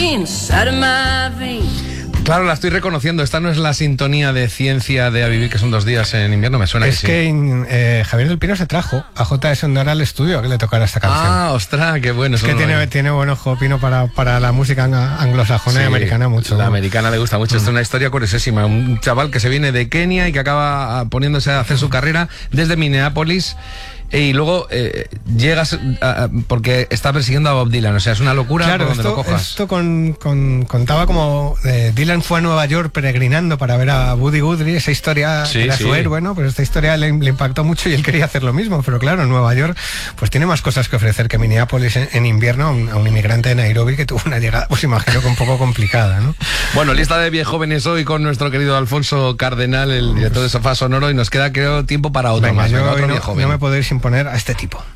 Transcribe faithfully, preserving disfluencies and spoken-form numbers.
inside of my veins. Claro, la estoy reconociendo. Esta no es la sintonía de Ciencia de A Vivir, que son dos días en invierno. Me suena es que, que sí. eh, Javier del Pino se trajo a J S Ondara al estudio a que le tocara esta canción. Ah, ostras, qué bueno. Es que tiene, lo... tiene buen ojo Pino para, para la música anglosajona sí, y americana mucho. La ¿no? americana le gusta mucho. Mm. Esta es una historia curiosísima. Un chaval que se viene de Kenia y que acaba poniéndose a hacer su carrera desde Minneapolis. Y luego eh, llegas a, a, porque está persiguiendo a Bob Dylan, o sea, es una locura. Claro, por donde esto, lo cojas. esto con, con, contaba como eh, Dylan fue a Nueva York peregrinando para ver a Woody Guthrie, esa historia sí, era sí. su héroe, ¿no? Pues esta historia le, le impactó mucho y él quería hacer lo mismo, pero claro, Nueva York pues tiene más cosas que ofrecer que Minneapolis en, en invierno a un, a un inmigrante de Nairobi que tuvo una llegada, pues imagino que un poco complicada, ¿no? Bueno, lista de viejóvenes hoy con nuestro querido Alfonso Cardenal, el director de Sofá Sonoro, y nos queda, creo, tiempo para otro Venga, más. yo Venga, otro no, viejoven. no me puedo ir sin poner a este tipo.